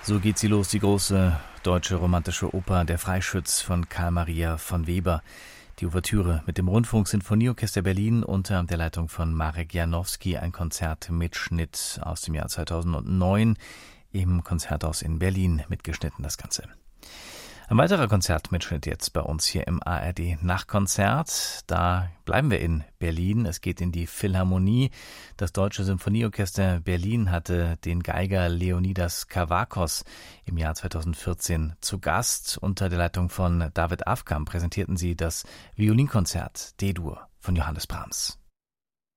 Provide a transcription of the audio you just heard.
So geht sie los, die große deutsche romantische Oper Der Freischütz von Carl Maria von Weber. Die Ouvertüre mit dem Rundfunk-Sinfonieorchester Berlin unter der Leitung von Marek Janowski, ein Konzertmitschnitt aus dem Jahr 2009 im Konzerthaus in Berlin mitgeschnitten, das Ganze. Ein weiterer Konzertmitschnitt jetzt bei uns hier im ARD Nachtkonzert. Da bleiben wir in Berlin. Es geht in die Philharmonie. Das Deutsche Symphonieorchester Berlin hatte den Geiger Leonidas Kavakos im Jahr 2014 zu Gast. Unter der Leitung von David Afkam präsentierten sie das Violinkonzert D-Dur von Johannes Brahms.